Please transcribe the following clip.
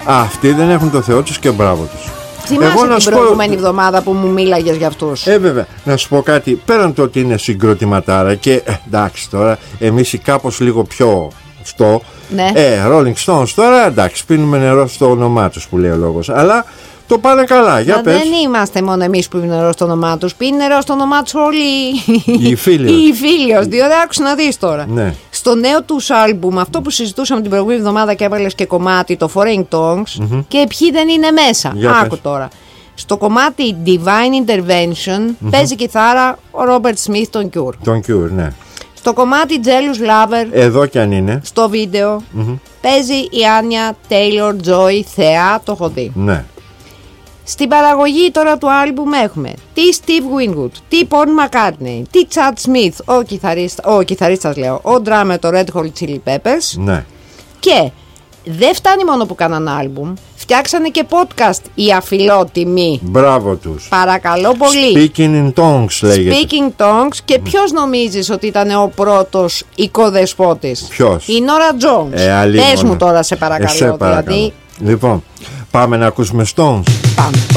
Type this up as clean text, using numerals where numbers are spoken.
Αυτοί δεν έχουν το Θεό τους και μπράβο τους. Θυμάσαι την προηγούμενη εβδομάδα που μου μίλαγες για αυτούς? Βέβαια. Να σου πω κάτι. Πέραν το ότι είναι συγκροτηματάρα και εντάξει τώρα, εμείς κάπως λίγο πιο στο. Ναι. Rolling Stones τώρα, εντάξει, πίνουμε νερό στο όνομά τους που λέει ο λόγος. Αλλά το πάνε καλά. Για πες. Δεν είμαστε μόνο εμείς που πίνουμε νερό στο όνομά τους. Πίνει νερό στο όνομά τους όλοι οι φίλοι. Διότι άκουσα να δεις τώρα. Ναι. Στο νέο τους άλμπουμ, αυτό που συζητούσαμε την προηγούμενη εβδομάδα και έβαλες και κομμάτι, το Foreign Tongues, και ποιοι δεν είναι μέσα. Άκου τώρα. Στο κομμάτι Divine Intervention παίζει κιθάρα ο Robert Smith, τον Cure. Τον Cure, ναι. Στο κομμάτι Jealous Lover, εδώ κι αν είναι, στο βίντεο, παίζει η Anya Taylor-Joy, θεά, το έχω δει. Ναι. Στην παραγωγή τώρα του άλμπουμ έχουμε τι Steve Winwood, τι Paul McCartney, τι Chad Smith, ο κιθαρίστας λέω, ο drummer το Red Hot Chili Peppers. Ναι. Και δεν φτάνει μόνο που κάναν άλμπουμ, φτιάξανε και podcast οι αφιλότιμοι. Μπράβο τους. Παρακαλώ πολύ. Speaking in Tongues λέγεται. Speaking Tongues. Και ποιος νομίζεις ότι ήταν ο πρώτος οικοδεσπότης? Ποιος? Η Nora Jones. Πες μου τώρα σε παρακαλώ. Λοιπόν, πάμε να ακούσουμε Stones. Πάμε.